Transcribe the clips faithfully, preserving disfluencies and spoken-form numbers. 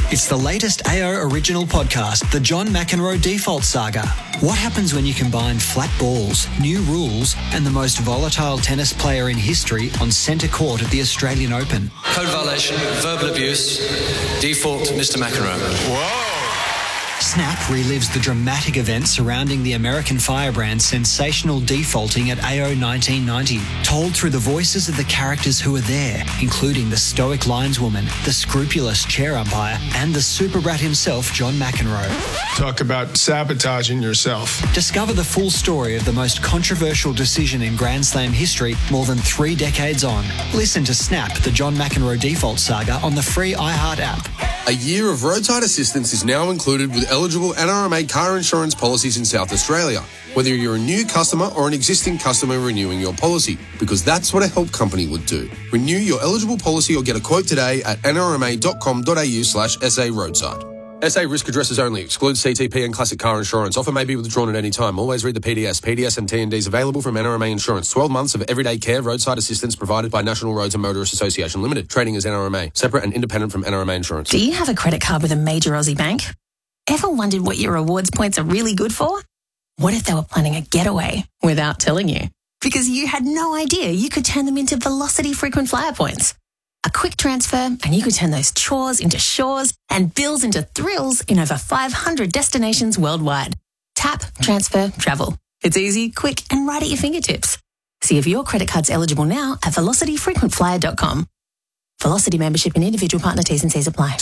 It's the latest A O original podcast, The John McEnroe Default Saga. What happens when you combine flat balls, new rules, and the most volatile tennis player in history on centre court at the Australian Open? Code violation, verbal abuse, default Mister McEnroe. Whoa! Snap relives the dramatic events surrounding the American firebrand's sensational defaulting at A O nineteen ninety, told through the voices of the characters who were there, including the stoic lineswoman, the scrupulous chair umpire, and the super brat himself, John McEnroe. Talk about sabotaging yourself. Discover the full story of the most controversial decision in Grand Slam history more than three decades on. Listen to Snap, the John McEnroe Default Saga on the free iHeart app. A year of roadside assistance is now included with eligible N R M A car insurance policies in South Australia, whether you're a new customer or an existing customer renewing your policy, because that's what a help company would do. Renew your eligible policy or get a quote today at n r m a dot com dot a u slash s a roadside. S A risk addresses only. Excludes C T P and classic car insurance. Offer may be withdrawn at any time. Always read the P D S. P D S and T and Ds available from N R M A Insurance. twelve months of everyday care roadside assistance provided by National Roads and Motorists Association Limited. Trading as N R M A. Separate and independent from N R M A Insurance. Do you have a credit card with a major Aussie bank? Ever wondered what your rewards points are really good for? What if they were planning a getaway without telling you? Because you had no idea you could turn them into Velocity frequent flyer points. A quick transfer and you could turn those chores into shores and bills into thrills in over five hundred destinations worldwide. Tap, transfer, travel. It's easy, quick and right at your fingertips. See if your credit card's eligible now at velocity frequent flyer dot com. Velocity membership and individual partner T's and C's apply.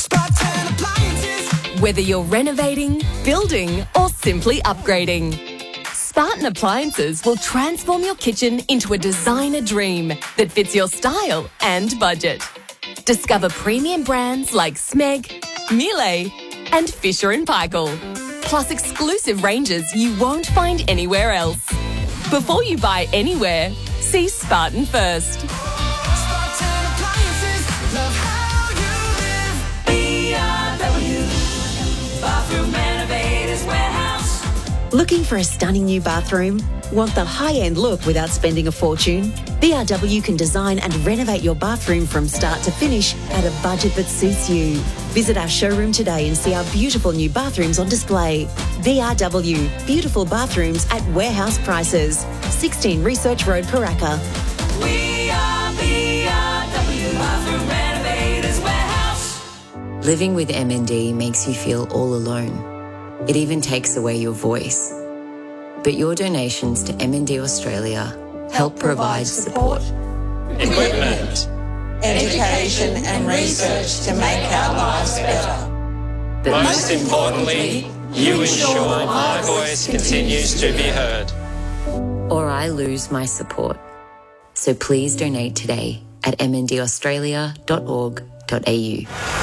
Whether you're renovating, building or simply upgrading, Spartan Appliances will transform your kitchen into a designer dream that fits your style and budget. Discover premium brands like Smeg, Miele and Fisher and Paykel, plus exclusive ranges you won't find anywhere else. Before you buy anywhere, see Spartan first. Spartan Appliances, love how you live. B R W, Bathroom Renovators Warehouse. Looking for a stunning new bathroom? Want the high-end look without spending a fortune? B R W can design and renovate your bathroom from start to finish at a budget that suits you. Visit our showroom today and see our beautiful new bathrooms on display. B R W, beautiful bathrooms at warehouse prices. sixteen Research Road, Paraka. We are B R W, Bathroom Renovators Warehouse. Living with M N D makes you feel all alone. It even takes away your voice. But your donations to M N D Australia help provide support, equipment, education and research to make our lives better. But most importantly, you ensure my voice continues to be heard. Or I lose my support. So please donate today at m n d australia dot org dot a u.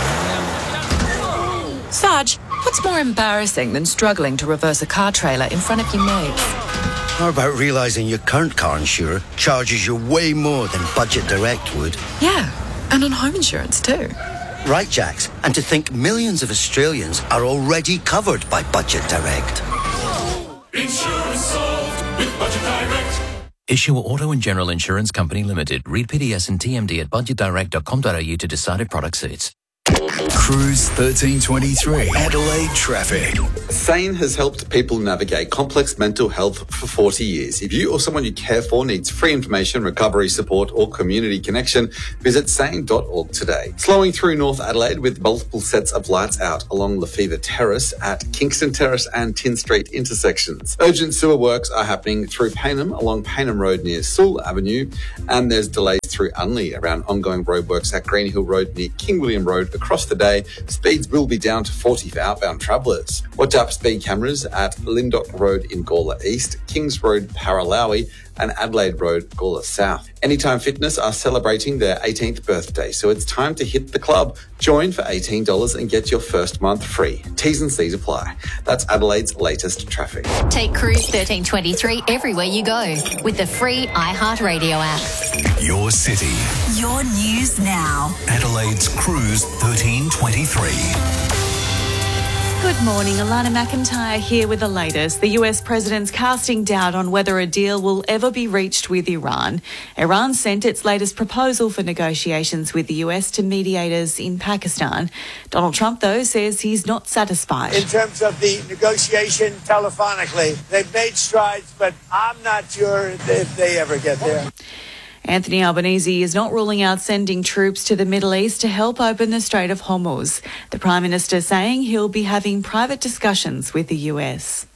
Sarge, what's more embarrassing than struggling to reverse a car trailer in front of your mates? How about realising your current car insurer charges you way more than Budget Direct would? Yeah, and on home insurance too. Right, Jax, and to think millions of Australians are already covered by Budget Direct. Insurance solved with Budget Direct. Issuer Auto and General Insurance Company Limited. Read P D S and T M D at budget direct dot com dot a u to decide if product suits. Cruise thirteen twenty-three, Adelaide traffic. SANE has helped people navigate complex mental health for forty years. If you or someone you care for needs free information, recovery support or community connection, visit sane dot org today. Slowing through North Adelaide with multiple sets of lights out along Lefevre Terrace at Kingston Terrace and Tin Street intersections. Urgent sewer works are happening through Payneham along Payneham Road near Sewell Avenue, and there's delays through Unley around ongoing roadworks at Greenhill Road near King William Road. Across the day, speeds will be down to forty for outbound travellers. Watch out for speed cameras at Lyndock Road in Gawler East, Kings Road, Paralowie, and Adelaide Road, Gawler South. Anytime Fitness are celebrating their eighteenth birthday, so it's time to hit the club. Join for eighteen dollars and get your first month free. T's and C's apply. That's Adelaide's latest traffic. Take Cruise thirteen twenty-three everywhere you go with the free iHeartRadio app. Your city. Your news now. Adelaide's Cruise thirteen twenty-three. Good morning, Alana McIntyre here with the latest. The U S president's casting doubt on whether a deal will ever be reached with Iran. Iran sent its latest proposal for negotiations with the U S to mediators in Pakistan. Donald Trump, though, says he's not satisfied. In terms of the negotiation telephonically, they've made strides, but I'm not sure if they ever get there. Anthony Albanese is not ruling out sending troops to the Middle East to help open the Strait of Hormuz. The Prime Minister saying he'll be having private discussions with the U S.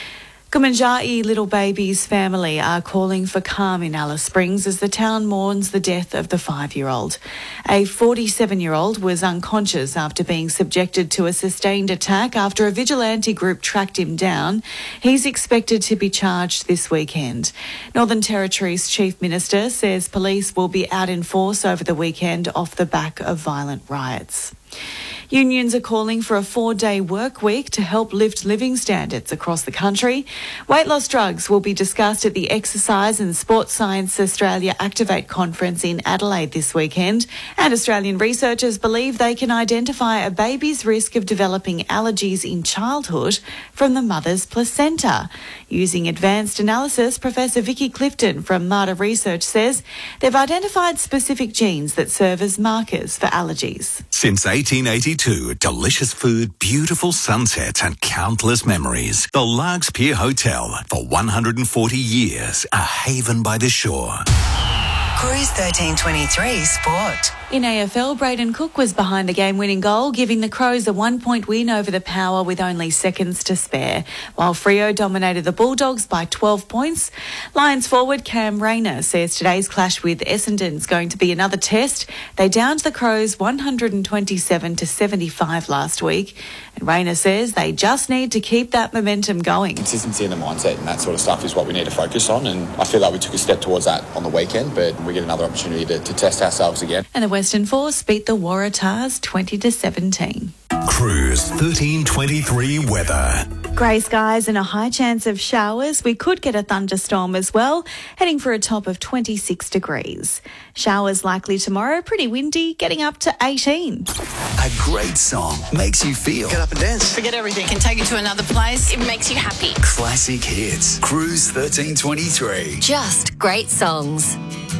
Kumanjai Little Baby's family are calling for calm in Alice Springs as the town mourns the death of the five-year-old. A forty-seven-year-old was unconscious after being subjected to a sustained attack after a vigilante group tracked him down. He's expected to be charged this weekend. Northern Territory's Chief Minister says police will be out in force over the weekend off the back of violent riots. Unions are calling for a four-day work week to help lift living standards across the country. Weight loss drugs will be discussed at the Exercise and Sports Science Australia Activate conference in Adelaide this weekend. And Australian researchers believe they can identify a baby's risk of developing allergies in childhood from the mother's placenta. Using advanced analysis, Professor Vicky Clifton from Marta Research says they've identified specific genes that serve as markers for allergies. Since eighteen eighty-two, delicious food, beautiful sunsets and countless memories. The Largs Pier Hotel, for one hundred forty years, a haven by the shore. Cruise thirteen twenty-three Sport. In A F L, Braden Cook was behind the game-winning goal, giving the Crows a one-point win over the Power with only seconds to spare, while Freo dominated the Bulldogs by twelve points. Lions forward Cam Rayner says today's clash with Essendon is going to be another test. They downed the Crows one hundred twenty-seven to seventy-five last week, and Rayner says they just need to keep that momentum going. Consistency in the mindset and that sort of stuff is what we need to focus on, and I feel like we took a step towards that on the weekend, but we get another opportunity to, to test ourselves again. And the Western Force beat the Waratahs twenty to seventeen. Cruise thirteen twenty-three weather. Grey skies and a high chance of showers. We could get a thunderstorm as well, heading for a top of twenty-six degrees. Showers likely tomorrow, pretty windy, getting up to eighteen. A great song makes you feel. Get up and dance. Forget everything. Can take you to another place. It makes you happy. Classic hits. Cruise thirteen twenty-three. Just great songs.